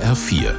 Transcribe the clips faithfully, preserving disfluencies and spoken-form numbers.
R vier.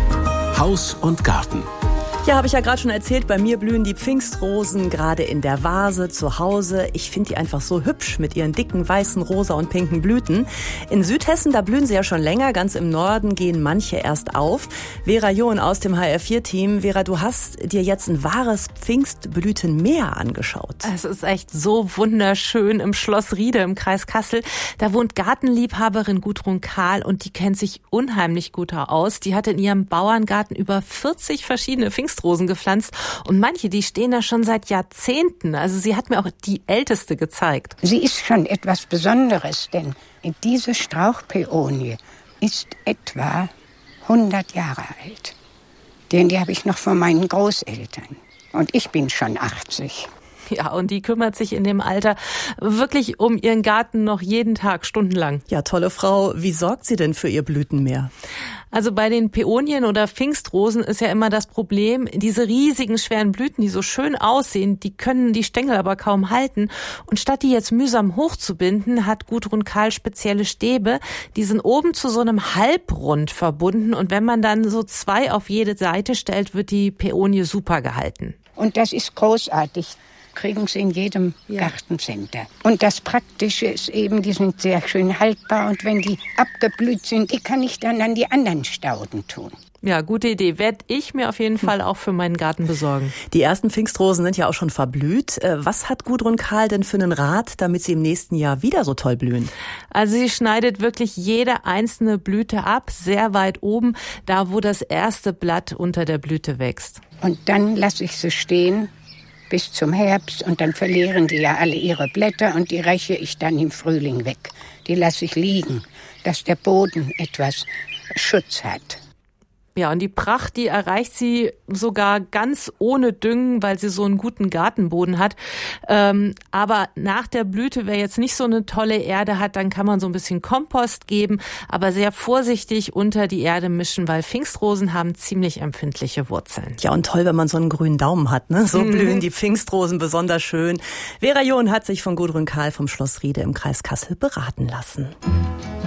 Haus und Garten. Ja, habe ich ja gerade schon erzählt, bei mir blühen die Pfingstrosen gerade in der Vase zu Hause. Ich finde die einfach so hübsch mit ihren dicken, weißen, rosa und pinken Blüten. In Südhessen, da blühen sie ja schon länger. Ganz im Norden gehen manche erst auf. Vera John aus dem H R vier Team. Vera, du hast dir jetzt ein wahres Pfingstblütenmeer angeschaut. Es ist echt so wunderschön im Schloss Riede im Kreis Kassel. Da wohnt Gartenliebhaberin Gudrun Kahl und die kennt sich unheimlich gut aus. Die hat in ihrem Bauerngarten über vierzig verschiedene Pfingstrosen gepflanzt und manche, die stehen da schon seit Jahrzehnten. Also sie hat mir auch die älteste gezeigt. Sie ist schon etwas Besonderes, denn diese Strauchpäonie ist etwa hundert Jahre alt. Denn die habe ich noch von meinen Großeltern. Und ich bin schon achtzig. Ja, und die kümmert sich in dem Alter wirklich um ihren Garten noch jeden Tag, stundenlang. Ja, tolle Frau. Wie sorgt sie denn für ihr Blütenmeer? Also bei den Päonien oder Pfingstrosen ist ja immer das Problem, diese riesigen, schweren Blüten, die so schön aussehen, die können die Stängel aber kaum halten. Und statt die jetzt mühsam hochzubinden, hat Gudrun Kahl spezielle Stäbe. Die sind oben zu so einem Halbrund verbunden. Und wenn man dann so zwei auf jede Seite stellt, wird die Päonie super gehalten. Und das ist großartig. Kriegen sie in jedem ja. Gartencenter. Und das Praktische ist eben, die sind sehr schön haltbar und wenn die abgeblüht sind, die kann ich dann an die anderen Stauden tun. Ja, gute Idee. Werde ich mir auf jeden Fall auch für meinen Garten besorgen. Die ersten Pfingstrosen sind ja auch schon verblüht. Was hat Gudrun Kahl denn für einen Rat, damit sie im nächsten Jahr wieder so toll blühen? Also sie schneidet wirklich jede einzelne Blüte ab, sehr weit oben, da wo das erste Blatt unter der Blüte wächst. Und dann lasse ich sie stehen bis zum Herbst und dann verlieren die ja alle ihre Blätter und die räche ich dann im Frühling weg. Die lasse ich liegen, dass der Boden etwas Schutz hat. Ja, und die Pracht, die erreicht sie sogar ganz ohne Düngen, weil sie so einen guten Gartenboden hat. Ähm, aber nach der Blüte, wer jetzt nicht so eine tolle Erde hat, dann kann man so ein bisschen Kompost geben, aber sehr vorsichtig unter die Erde mischen, weil Pfingstrosen haben ziemlich empfindliche Wurzeln. Ja, und toll, wenn man so einen grünen Daumen hat, ne? So mhm. blühen die Pfingstrosen besonders schön. Vera John hat sich von Gudrun Kahl vom Schloss Riede im Kreis Kassel beraten lassen.